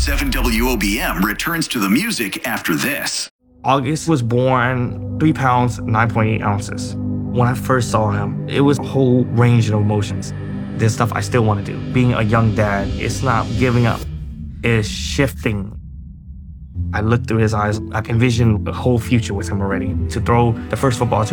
97.7 WOBM returns to the music after this. August was born 3 pounds, 9.8 ounces. When I first saw him, it was a whole range of emotions. There's stuff I still want to do. Being a young dad, it's not giving up, it's shifting. I looked through his eyes, I envisioned a whole future with him already. To throw the first football to